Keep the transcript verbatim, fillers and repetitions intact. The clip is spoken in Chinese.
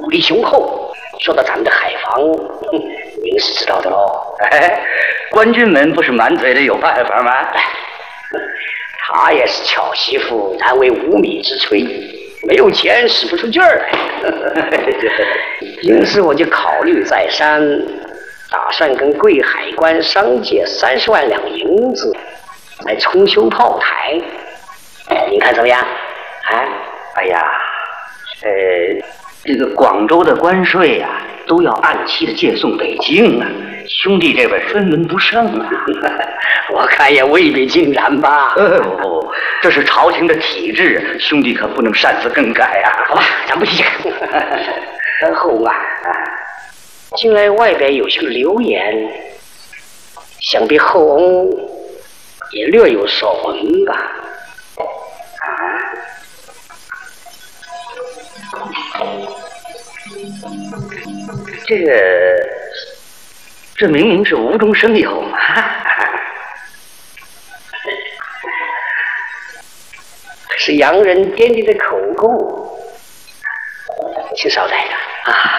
力雄厚。说到咱们的海防，您是知道的喽。 哎，官军们不是满嘴的有办法吗？ 他也是巧媳妇，难为无米之炊，没有钱使不出劲儿来。因此我就考虑再三，打算跟贵海关商借三十万两银子，来重修炮台。您看怎么样？啊？ 哎呀，呃，这个广州的关税呀、啊，都要按期的借送北京啊，兄弟这边分文不剩啊。 我看也未必尽然吧。 哦，这是朝廷的体制，兄弟可不能擅自更改啊。 好吧，咱不细看。然后嘛，近来外边有些流言，想必后翁也略有所闻吧？啊？ 这个，这明明是无中生有嘛！ 是洋人颠地的口供，请稍待着啊。